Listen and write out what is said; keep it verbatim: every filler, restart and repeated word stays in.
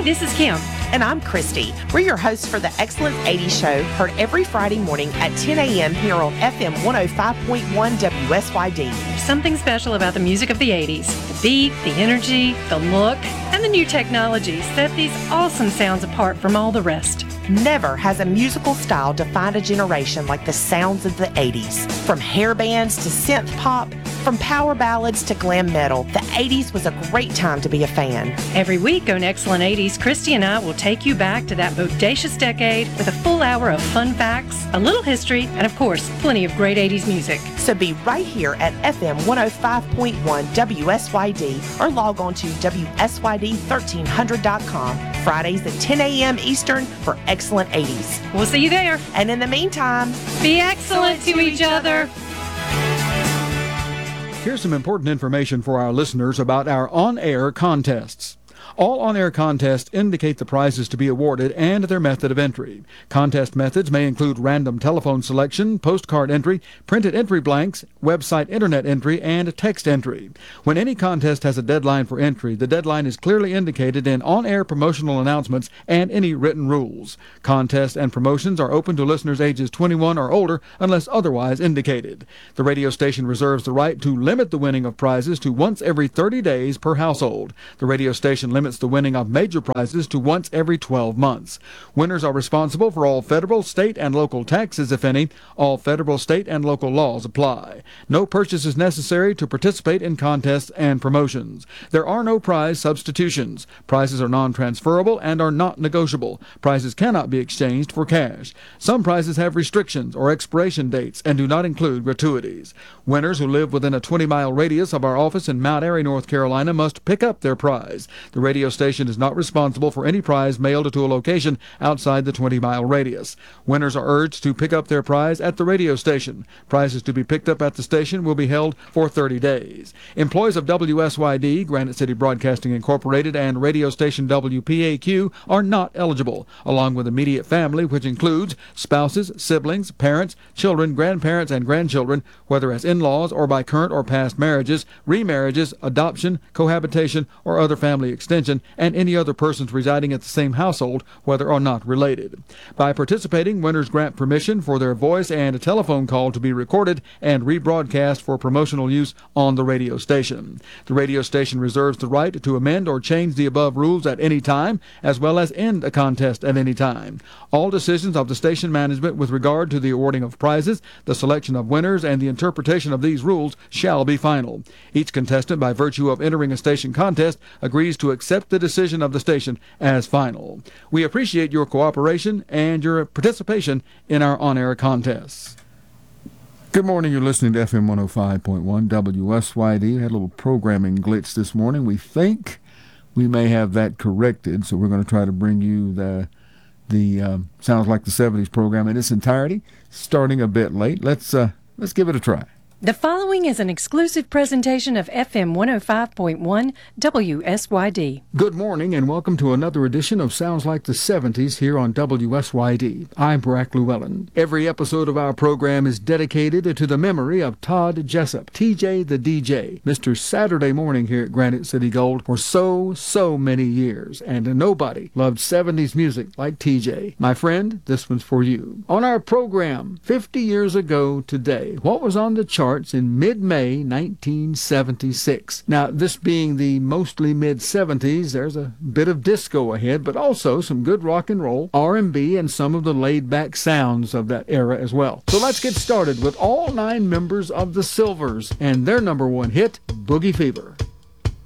this is Kim. And I'm Christy. We're your hosts for the Excellent eighties Show, heard every Friday morning at ten a.m. here on F M one oh five point one W S Y D. There's something special about the music of the eighties. The beat, the energy, the look, and the new technology set these awesome sounds apart from all the rest. Never has a musical style defined a generation like the sounds of the eighties. From hair bands to synth pop, from power ballads to glam metal, the eighties was a great time to be a fan. Every week on Excellent eighties, Christy and I will take you back to that bodacious decade with a full hour of fun facts, a little history, and of course, plenty of great eighties music. So be right here at F M one oh five point one W S Y D or log on to W S Y D thirteen hundred dot com Fridays at ten a.m. Eastern for Excellent eighties. We'll see you there. And in the meantime, be excellent to each other. Here's some important information for our listeners about our on-air contests. All on-air contests indicate the prizes to be awarded and their method of entry. Contest methods may include random telephone selection, postcard entry, printed entry blanks, website internet entry, and text entry. When any contest has a deadline for entry, the deadline is clearly indicated in on-air promotional announcements and any written rules. Contests and promotions are open to listeners ages twenty-one or older unless otherwise indicated. The radio station reserves the right to limit the winning of prizes to once every thirty days per household. The radio station limits the winning of major prizes to once every twelve months. Winners are responsible for all federal, state, and local taxes, if any. All federal, state, and local laws apply. No purchase is necessary to participate in contests and promotions. There are no prize substitutions. Prizes are non-transferable and are not negotiable. Prizes cannot be exchanged for cash. Some prizes have restrictions or expiration dates and do not include gratuities. Winners who live within a twenty-mile radius of our office in Mount Airy, North Carolina must pick up their prize. The radio station is not responsible for any prize mailed to a location outside the twenty-mile radius. Winners are urged to pick up their prize at the radio station. Prizes to be picked up at the station will be held for thirty days. Employees of W S Y D, Granite City Broadcasting Incorporated, and radio station W P A Q are not eligible, along with immediate family, which includes spouses, siblings, parents, children, grandparents, and grandchildren, whether as in-laws or by current or past marriages, remarriages, adoption, cohabitation, or other family extension, and any other persons residing at the same household, whether or not related. By participating, winners grant permission for their voice and a telephone call to be recorded and rebroadcast for promotional use on the radio station. The radio station reserves the right to amend or change the above rules at any time, as well as end a contest at any time. All decisions of the station management with regard to the awarding of prizes, the selection of winners, and the interpretation of these rules shall be final. Each contestant, by virtue of entering a station contest, agrees to accept the decision of the station as final. We appreciate your cooperation and your participation in our on-air contests. Good morning. You're listening to F M one oh five point one W S Y D. We had a little programming glitch this morning. We think we may have that corrected, so we're going to try to bring you the the um, Sounds Like the seventies program in its entirety, starting a bit late. Let's uh, let's give it a try. The following is an exclusive presentation of F M one oh five point one W S Y D. Good morning and welcome to another edition of Sounds Like the seventies here on W S Y D. I'm Barack Llewellyn. Every episode of our program is dedicated to the memory of Todd Jessup, T J the D J, Mister Saturday Morning here at Granite City Gold for so, so many years, and nobody loved seventies music like T J. My friend, this one's for you. On our program, fifty years ago today, what was on the chart in mid-May nineteen seventy-six. Now, this being the mostly mid-seventies, there's a bit of disco ahead, but also some good rock and roll, R and B, and some of the laid-back sounds of that era as well. So let's get started with all nine members of the Silvers and their number one hit, Boogie Fever.